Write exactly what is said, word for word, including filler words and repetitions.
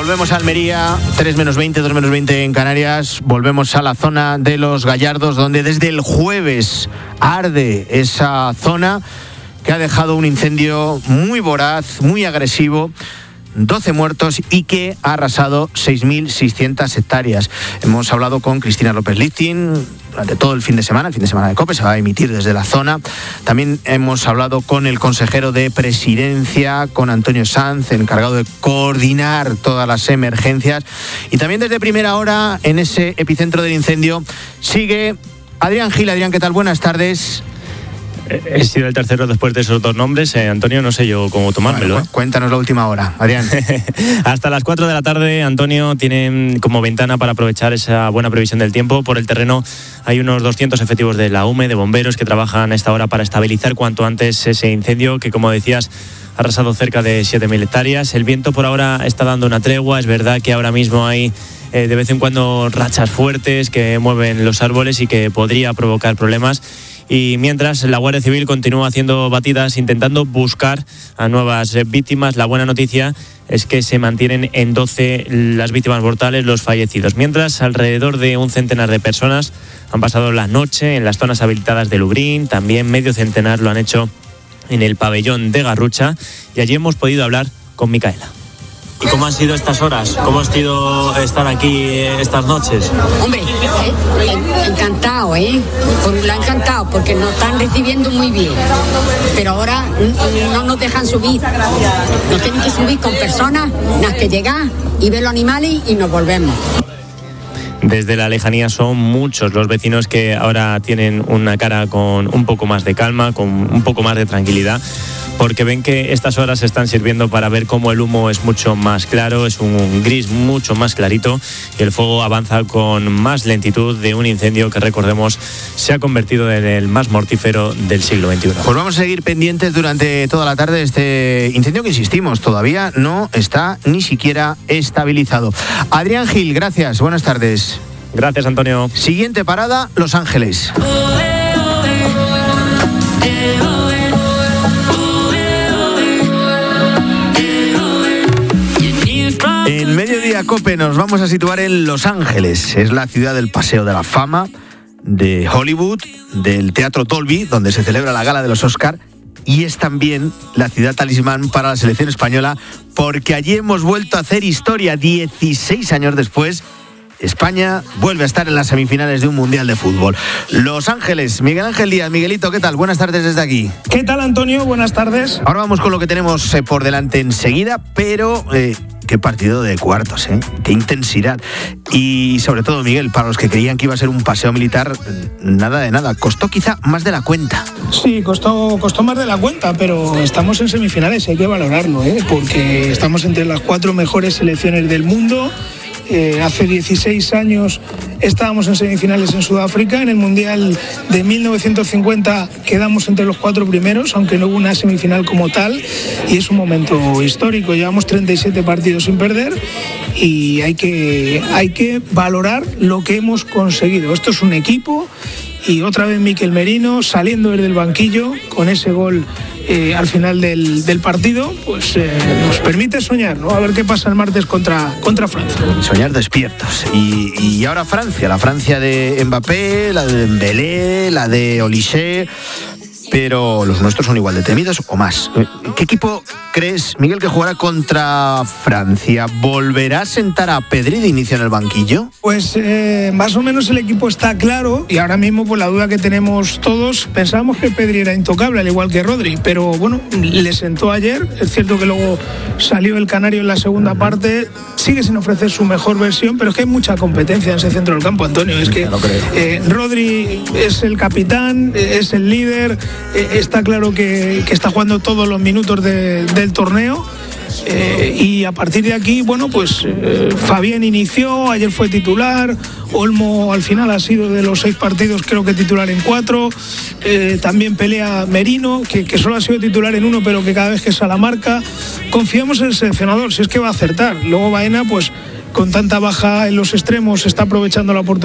Volvemos a Almería, tres menos veinte, dos menos veinte en Canarias. Volvemos a la zona de Los Gallardos, donde desde el jueves arde esa zona que ha dejado un incendio muy voraz, muy agresivo, doce muertos y que ha arrasado seis mil seiscientas hectáreas. Hemos hablado con Cristina López Lichtin durante todo el fin de semana, el fin de semana de COPE, se va a emitir desde la zona. También hemos hablado con el consejero de Presidencia, con Antonio Sanz, encargado de coordinar todas las emergencias. Y también desde primera hora, en ese epicentro del incendio, sigue Adrián Gil. Adrián, ¿qué tal? Buenas tardes. He sido el tercero después de esos dos nombres, eh, Antonio, no sé yo cómo tomármelo. Bueno, ¿eh? Cuéntanos la última hora, Adrián. Hasta las cuatro de la tarde, Antonio, tienen como ventana para aprovechar esa buena previsión del tiempo. Por el terreno hay unos doscientos efectivos de la U M E, de bomberos, que trabajan a esta hora para estabilizar cuanto antes ese incendio que, como decías, ha arrasado cerca de siete mil hectáreas. El viento por ahora está dando una tregua. Es verdad que ahora mismo hay eh, de vez en cuando rachas fuertes que mueven los árboles y que podría provocar problemas. Y mientras, la Guardia Civil continúa haciendo batidas, intentando buscar a nuevas víctimas. La buena noticia es que se mantienen en doce las víctimas mortales, los fallecidos. Mientras, alrededor de un centenar de personas han pasado la noche en las zonas habilitadas de Lubrín. También medio centenar lo han hecho en el pabellón de Garrucha. Y allí hemos podido hablar con Micaela. ¿Y cómo han sido estas horas? ¿Cómo ha sido estar aquí estas noches? Hombre, eh, encantado, ¿eh? Por, lo encantado, porque nos están recibiendo muy bien. Pero ahora no nos dejan subir. Nos tienen que subir con personas, las que llegan y ver los animales y nos volvemos. Desde la lejanía son muchos los vecinos que ahora tienen una cara con un poco más de calma, con un poco más de tranquilidad, porque ven que estas horas están sirviendo para ver cómo el humo es mucho más claro, es un gris mucho más clarito y el fuego avanza con más lentitud de un incendio que, recordemos, se ha convertido en el más mortífero del siglo veintiuno. Pues vamos a seguir pendientes durante toda la tarde de este incendio que, insistimos, todavía no está ni siquiera estabilizado. Adrián Gil, gracias, buenas tardes. Gracias, Antonio. Siguiente parada, Los Ángeles. En Mediodía COPE nos vamos a situar en Los Ángeles. Es la ciudad del Paseo de la Fama, de Hollywood, del Teatro Dolby, donde se celebra la gala de los Oscar, y es también la ciudad talismán para la selección española, porque allí hemos vuelto a hacer historia. dieciséis años después, España vuelve a estar en las semifinales de un Mundial de Fútbol. Los Ángeles, Miguel Ángel Díaz. Miguelito, ¿qué tal? Buenas tardes desde aquí. ¿Qué tal, Antonio? Buenas tardes. Ahora vamos con lo que tenemos eh, por delante enseguida, pero eh, qué partido de cuartos, ¿eh? Qué intensidad. Y sobre todo, Miguel, para los que creían que iba a ser un paseo militar, nada de nada. Costó quizá más de la cuenta. Sí, costó, costó más de la cuenta, pero estamos en semifinales, hay que valorarlo, ¿eh? Porque estamos entre las cuatro mejores selecciones del mundo. Eh, hace dieciséis años estábamos en semifinales en Sudáfrica. En el Mundial de mil novecientos cincuenta quedamos entre los cuatro primeros, aunque no hubo una semifinal como tal, y es un momento histórico. Llevamos treinta y siete partidos sin perder y hay que, hay que valorar lo que hemos conseguido. Esto es un equipo, y otra vez Mikel Merino saliendo desde el banquillo con ese gol eh, al final del, del partido, pues eh, nos permite soñar, ¿no? A ver qué pasa el martes contra, contra Francia. Soñar despiertos. Y, y ahora Francia, la Francia de Mbappé, la de Dembélé, la de Olise, pero los nuestros son igual de temidos o más. ¿Qué equipo crees, Miguel, que jugará contra Francia? ¿Volverá a sentar a Pedri de inicio en el banquillo? Pues eh, más o menos el equipo está claro, y ahora mismo pues la duda que tenemos todos, pensábamos que Pedri era intocable, al igual que Rodri, pero bueno, le sentó ayer. Es cierto que luego salió el canario en la segunda parte, sigue sin ofrecer su mejor versión, pero es que hay mucha competencia en ese centro del campo, Antonio. Es que eh, Rodri es el capitán, es el líder, eh, está claro que, que está jugando todos los minutos de, del torneo. Eh, y a partir de aquí, bueno, pues eh, Fabián inició, ayer fue titular, Olmo al final ha sido de los seis partidos creo que titular en cuatro, eh, también pelea Merino, que, que solo ha sido titular en uno, pero que cada vez que sale a la marca. Confiamos en el seleccionador, si es que va a acertar. Luego Baena, pues con tanta baja en los extremos, está aprovechando la oportunidad